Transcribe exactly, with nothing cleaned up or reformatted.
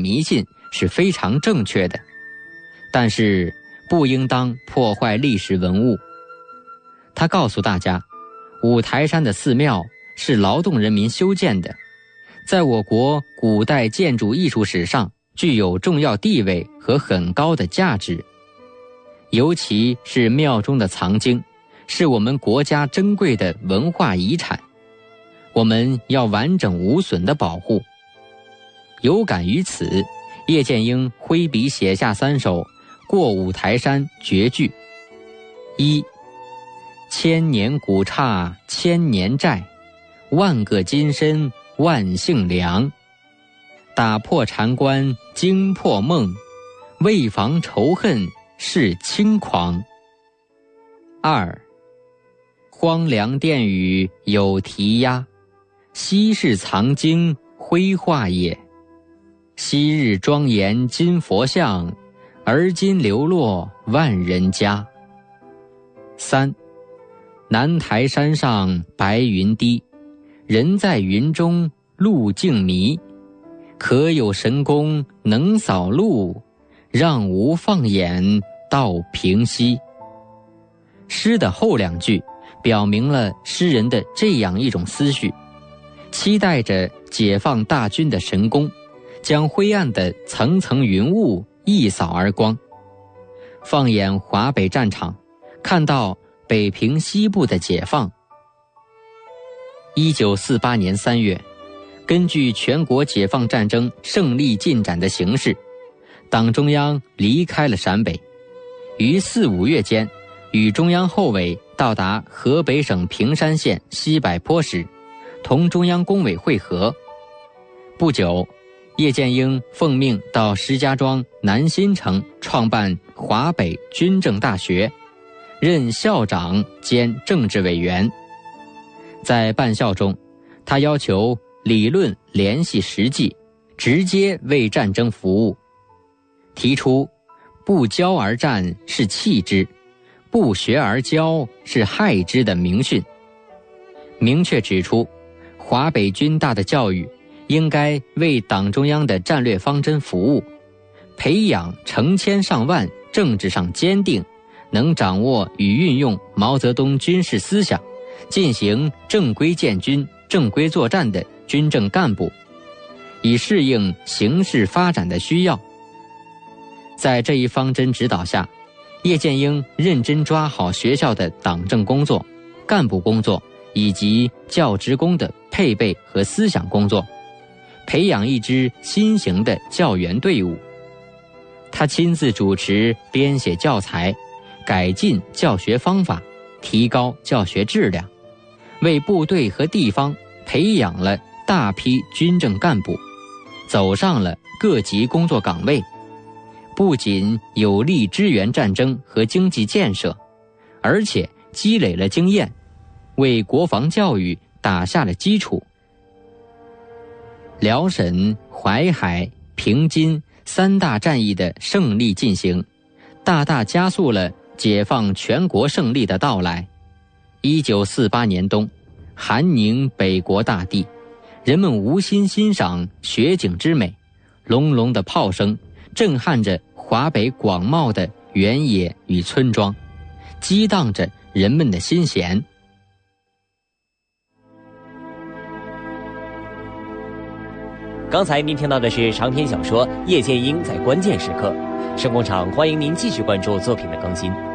迷信是非常正确的，但是不应当破坏历史文物。他告诉大家，五台山的寺庙是劳动人民修建的，在我国古代建筑艺术史上具有重要地位和很高的价值，尤其是庙中的藏经，是我们国家珍贵的文化遗产，我们要完整无损地保护。有感于此，叶剑英挥笔写下三首过五台山绝句：一、千年古刹千年寨，万个金身万姓良。打破禅关惊破梦，为防仇恨是轻狂。二、荒凉殿宇有题押，昔日藏经徽画也。昔日庄严金佛像，而今流落万人家。三、南台山上白云低，人在云中路径迷。可有神功能扫路，让吾放眼到平西。诗的后两句表明了诗人的这样一种思绪，期待着解放大军的神功，将灰暗的层层云雾一扫而光。放眼华北战场，看到北平西部的解放。一九四八年三月，根据全国解放战争胜利进展的形势，党中央离开了陕北，于四五月间与中央后委到达河北省平山县西柏坡时，同中央工委会合。不久，叶剑英奉命到石家庄南新城创办华北军政大学，任校长兼政治委员。在办校中，他要求理论联系实际，直接为战争服务，提出不教而战是弃之，不学而教是害之的明训，明确指出华北军大的教育应该为党中央的战略方针服务，培养成千上万政治上坚定，能掌握与运用毛泽东军事思想，进行正规建军、正规作战的军政干部，以适应形势发展的需要。在这一方针指导下，叶剑英认真抓好学校的党政工作、干部工作以及教职工的配备和思想工作，培养一支新型的教员队伍。他亲自主持编写教材，改进教学方法，提高教学质量，为部队和地方培养了大批军政干部，走上了各级工作岗位，不仅有力支援战争和经济建设，而且积累了经验，为国防教育打下了基础。辽沈、淮海、平津三大战役的胜利进行，大大加速了解放全国胜利的到来。一九四八年冬，寒凝北国大地，人们无心欣赏雪景之美，隆隆的炮声震撼着华北广袤的原野与村庄，激荡着人们的心弦。 刚才您听到的是长篇小说《叶剑英在关键时刻》。声工厂欢迎您继续关注作品的更新。